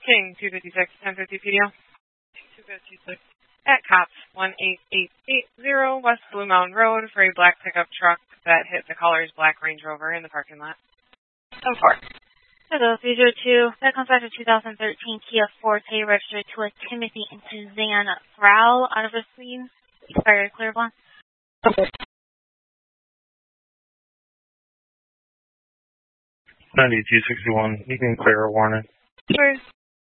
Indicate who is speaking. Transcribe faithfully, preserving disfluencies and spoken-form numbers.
Speaker 1: King, two fifty-six, ten fifty P D O. two fifty-six. At Cops, one eight eight eight zero West Blue Mountain Road for a black pickup truck that hit the caller's black Range Rover in the parking lot.
Speaker 2: ten four.
Speaker 3: Hello, three zero two. That comes back to two thousand thirteen Kia Forte registered to a Timothy and Suzanne Frau out of a scene. Expired clear one.
Speaker 2: Okay.
Speaker 4: ninety-two sixty-one. You can clear a warning.
Speaker 1: Sure.